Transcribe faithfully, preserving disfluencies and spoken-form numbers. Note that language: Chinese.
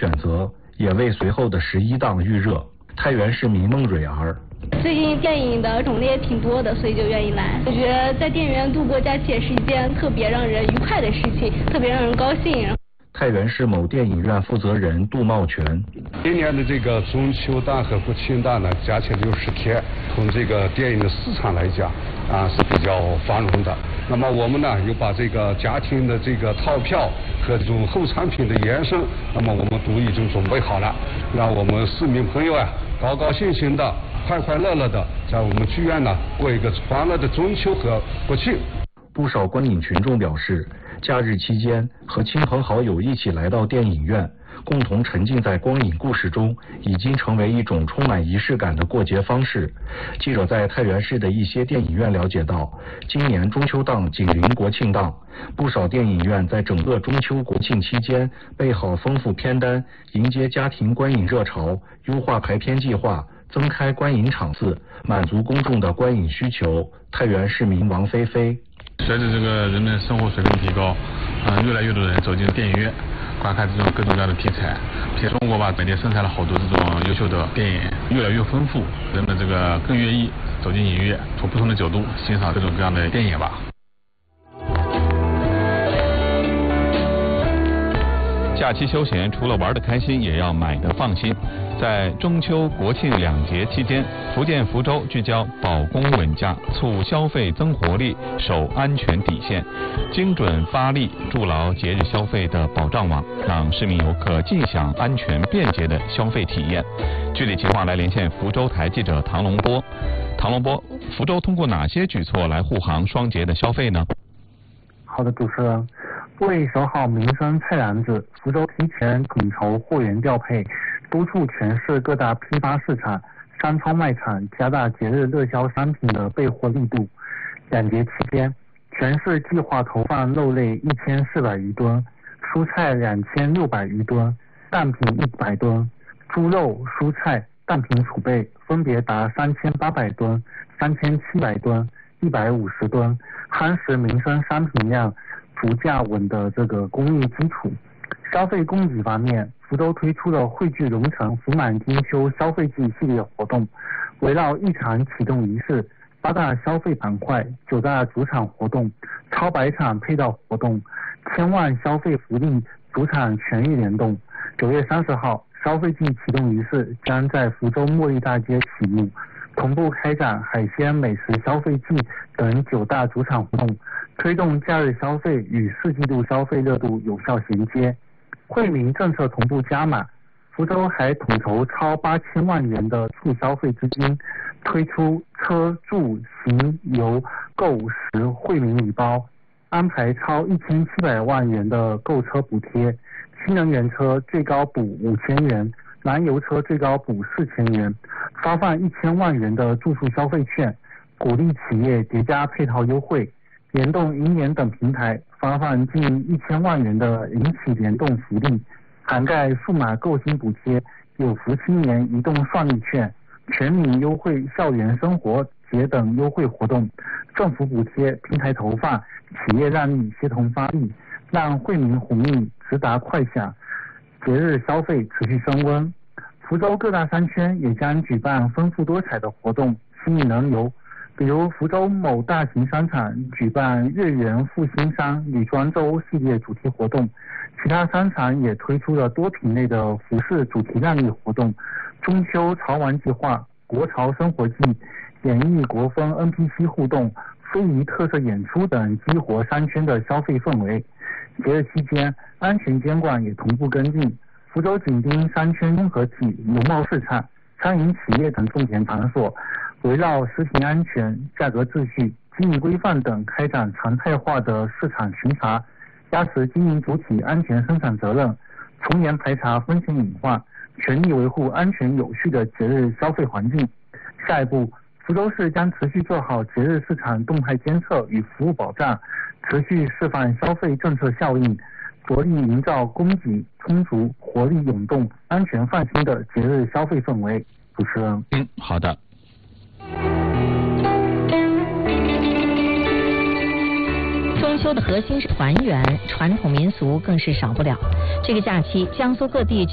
选择，也为随后的十一档预热。太原市民孟蕊儿。 最近电影的种类也挺多的，所以就愿意来。我觉得在电影院度过假期也是一件特别让人愉快的事情，特别让人高兴。 太原市某电影院负责人杜茂全。 今年的这个中秋档和国庆档呢，加起来六十天，从这个电影的市场来讲啊是比较繁荣的。那么我们呢又把这个家庭的这个套票和这种后产品的延伸，那么我们都已经准备好了，让我们市民朋友啊高高兴兴的、快快乐乐的，在我们剧院呢过一个欢乐的中秋和国庆。 不少观影群众表示，假日期间和亲朋好友一起来到电影院，共同沉浸在光影故事中，已经成为一种充满仪式感的过节方式。记者在太原市的一些电影院了解到，今年中秋档紧邻国庆档，不少电影院在整个中秋国庆期间备好丰富片单，迎接家庭观影热潮，优化排片计划，增开观影场次，满足公众的观影需求。太原市民王菲菲。 随着这个人们生活水平提高，嗯、呃，越来越多人走进电影院，观看这种各种各样的题材。像中国吧，本地生产了好多这种优秀的电影，越来越丰富，人们这个更愿意走进影院，从不同的角度欣赏各种各样的电影吧。 假期休闲，除了玩得开心，也要买得放心。在中秋、国庆两节期间，福建福州聚焦保供稳价，促消费增活力，守安全底线，精准发力，筑牢节日消费的保障网，让市民游客尽享安全便捷的消费体验。具体情况来连线福州台记者唐龙波。唐龙波，福州通过哪些举措来护航双节的消费呢？ 好的，主持人。为守好民生菜篮子，福州提前统筹货源调配，督促全市各大批发市场、商超卖场加大节日热销商品的备货力度。两节期间，全市计划投放肉类一千四百余吨，蔬菜两千六百余吨，蛋品一百吨，猪肉、蔬菜、蛋品储备分别达三千八百吨、三千七百吨、一百五十吨，夯实民生商品量逐价稳的这个供应基础。消费供给方面，福州推出了汇聚龙城福满金秋消费季系列活动，围绕一场启动仪式、八大消费板块、九大主场活动、超百场配套活动、千万消费福利主场全域联动。九月三十号，消费季启动仪式将在福州茉莉大街启幕，同步开展海鲜美食消费季等九大主场活动，推动假日消费与四季度消费热度有效衔接。惠民政策同步加码，福州还统筹超八千万元的促消费资金，推出车住行游购食惠民礼包，安排超一千七百万元的购车补贴，新能源车最高补五千元，燃油车最高补四千元，发放一千万元的住宿消费券，鼓励企业叠加配套优惠，联动银联等平台发放近一千万元的银企联动福利，涵盖数码购新补贴、有福青年移动算力券、全民优惠校园生活节等优惠活动，政府补贴、平台投放、企业让利协同发力，让惠民红利直达快享，节日消费持续升温。福州各大商圈也将举办丰富多彩的活动，吸引人流。比如福州某大型商场举办月圆复兴商女装周系列主题活动，其他商场也推出了多品类的服饰主题让利活动，中秋潮玩计划、国潮生活季、演绎国风 N P C 互动、非遗特色演出等激活商圈的消费氛围。节日期间，安全监管也同步跟进，福州紧盯商圈综合体、农贸市场、餐饮企业等重点场所，围绕食品安全、价格秩序、经营规范等开展常态化的市场巡查，压实经营主体安全生产责任，从严排查风险隐患，全力维护安全有序的节日消费环境。下一步，福州市将持续做好节日市场动态监测与服务保障，持续释放消费政策效应，着力营造供给充足、活力涌动、安全放心的节日消费氛围。主持人， 嗯，好的。 中秋的核心是团圆，传统民俗更是少不了。这个假期，江苏各地